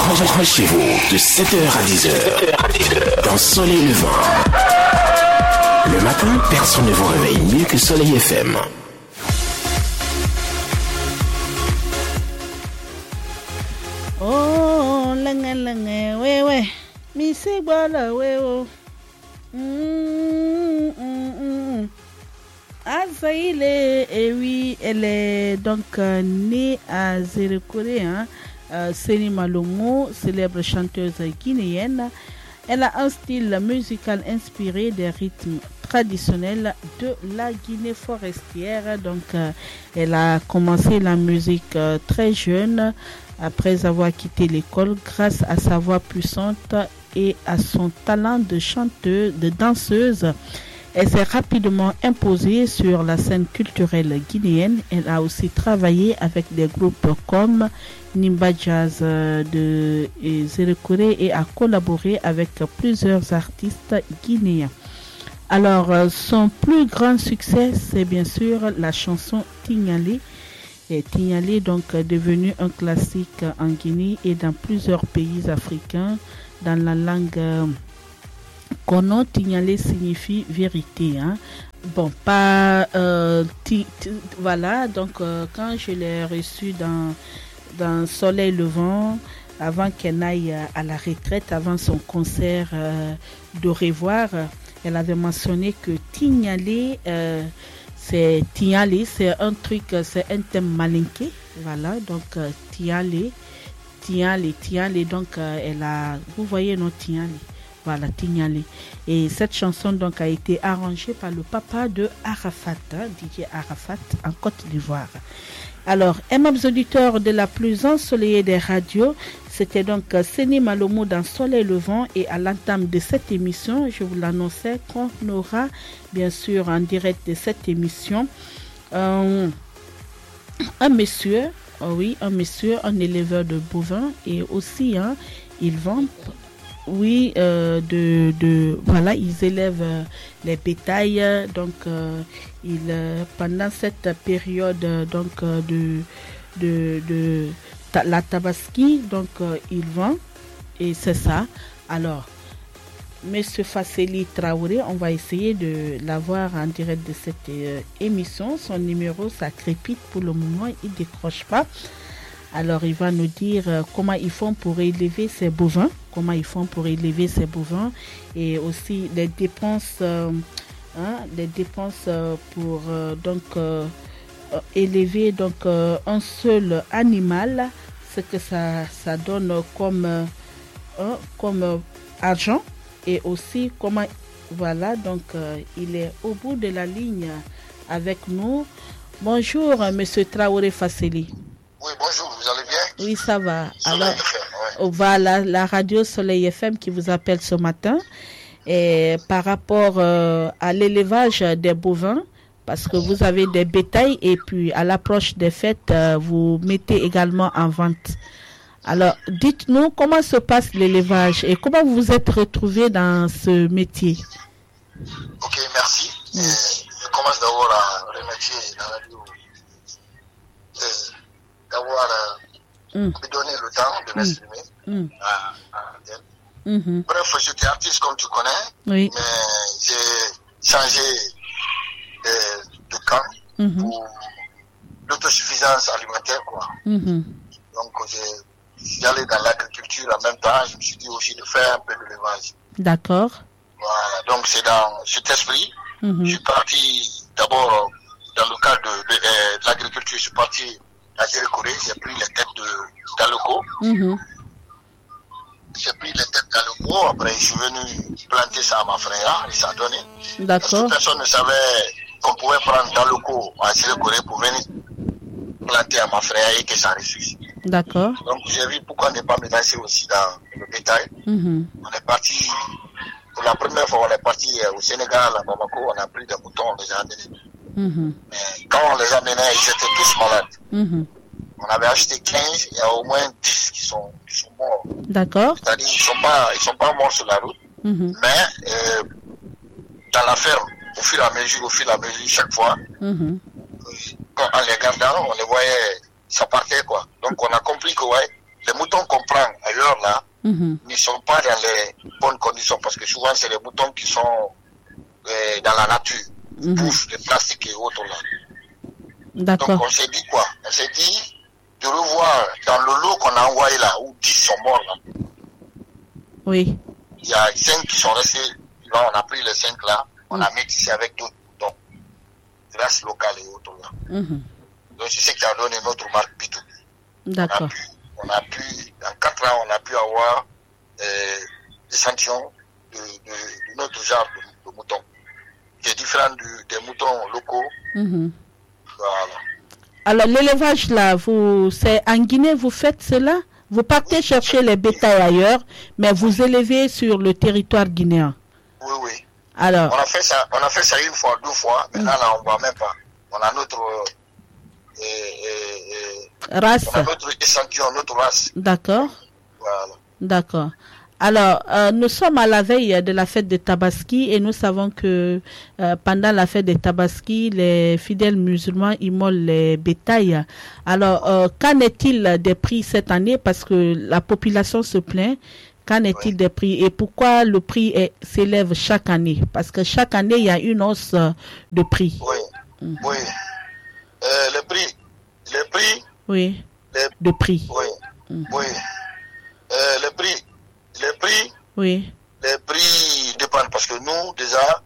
Branchez-vous de 7h à 10h dans Soleil Levant. Le matin, personne ne vous réveille mieux que Soleil FM. Oh, langue, ouais. Mi c'est voilà, ouais, oh. Azaïle, et oui, elle est donc née à Zérekore, Seni Malomo, célèbre chanteuse guinéenne. Elle a un style musical inspiré des rythmes traditionnels de la Guinée forestière. Donc, elle a commencé la musique très jeune, après avoir quitté l'école, grâce à sa voix puissante et à son talent de chanteuse, de danseuse. Elle s'est rapidement imposée sur la scène culturelle guinéenne. Elle a aussi travaillé avec des groupes comme Nimba Jazz de Zérekore et a collaboré avec plusieurs artistes guinéens. Alors, son plus grand succès, c'est bien sûr la chanson Tignalé. Et Tignalé, donc, devenu un classique en Guinée et dans plusieurs pays africains. Dans la langue Kono, Tignalé signifie vérité. Bon, pas... voilà, donc, quand je l'ai reçue dans Soleil Levant, avant qu'elle n'aille à la retraite, avant son concert de revoir, elle avait mentionné que Tignalé, c'est Tignalé, c'est un truc, c'est un thème malinké, voilà, donc Tignalé, donc elle a, vous voyez, non, Tignalé, voilà, Tignalé. Et cette chanson donc a été arrangée par le papa de Arafat, DJ Arafat, en Côte d'Ivoire. Alors, aimables auditeurs de la plus ensoleillée des radios, c'était donc Seni Malomo dans Soleil Levant, et à l'entame de cette émission, je vous l'annonçais qu'on aura bien sûr en direct de cette émission un monsieur, un éleveur de bovins, et aussi il vend, voilà, ils élèvent les bétails, donc pendant cette période donc de la tabaski, donc il vend, et c'est ça. Alors, Monsieur Fasseli Traoré, on va essayer de l'avoir en direct de cette émission. Son numéro, ça crépite pour le moment, il ne décroche pas. Alors, il va nous dire comment ils font pour élever ces bovins, et aussi les dépenses, pour élever donc un seul animal, ce que ça donne comme argent, et aussi comment, voilà, donc il est au bout de la ligne avec nous. Bonjour, Monsieur Traoré Fasseli. Oui, bonjour, vous allez bien? Oui, ça va. Soleil Alors, FM, ouais. Voilà la radio Soleil FM qui vous appelle ce matin, et par rapport à l'élevage des bovins, parce que vous avez des bétails, et puis à l'approche des fêtes, vous mettez également en vente. Alors, dites-nous comment se passe l'élevage et comment vous vous êtes retrouvé dans ce métier. Ok, merci. Je commence d'abord à remercier la radio d'avoir me donné le temps de m'exprimer à l'antenne. Bref, j'étais artiste comme tu connais, mais j'ai changé de camp pour l'autosuffisance alimentaire, quoi. Donc, j'allais dans l'agriculture en même temps. Je me suis dit aussi de faire un peu de l'élevage. D'accord. Voilà, donc c'est dans cet esprit. Je suis parti d'abord dans le cadre de l'agriculture. Je suis parti à Zérekore, j'ai pris les têtes d'Aloko. J'ai pris les têtes d'Aloko, après je suis venu planter ça à ma frère, et ça a donné. D'accord. Personne ne savait qu'on pouvait prendre d'Aloko à Zérekore pour venir planter à ma frère et que ça ressuscite. D'accord. Donc j'ai vu pourquoi ne pas me lancer aussi dans le bétail. On est parti, pour la première fois on est parti au Sénégal, à Bamako, on a pris des moutons, on les a amenés. Mais quand on les amenait, ils étaient tous malades. On avait acheté 15, il y a au moins 10 qui sont morts. D'accord. C'est-à-dire ils sont pas morts sur la route, mais dans la ferme, au fur et à mesure, chaque fois, en les gardant, on les voyait, ça partait, quoi. Donc on a compris que les moutons qu'on prend ailleurs ne sont pas dans les bonnes conditions parce que souvent c'est les moutons qui sont dans la nature, bouffent des plastiques et autres là. D'accord. Donc on s'est dit quoi? On s'est dit de revoir dans le lot qu'on a envoyé là, où 10 sont morts là. Oui. Il y a 5 qui sont restés, là on a pris les 5 là, on a métissé avec d'autres moutons, races locales et autres là. Donc c'est ce qui a donné notre marque B2B. D'accord. On a pu, en 4 ans, on a pu avoir des échantillons de notre genre de moutons, qui est différent des moutons locaux. Voilà. Alors l'élevage là, c'est en Guinée, vous faites cela? Vous partez chercher les bétails ailleurs, mais vous élevez sur le territoire guinéen. Oui. Alors, on a fait ça une fois, 2 fois, mais là on ne voit même pas. On a notre race. On a notre échantillon, notre race. D'accord. Voilà. D'accord. Alors, nous sommes à la veille de la fête de Tabaski et nous savons que pendant la fête de Tabaski, les fidèles musulmans immolent les bétails. Alors, qu'en est-il des prix cette année? Parce que la population se plaint. Qu'en est-il des prix et pourquoi le prix s'élève chaque année? Parce que chaque année, il y a une hausse de prix. Oui. Les prix. Oui. De prix. Oui. Les prix. Oui. Les prix dépendent parce que nous, déjà,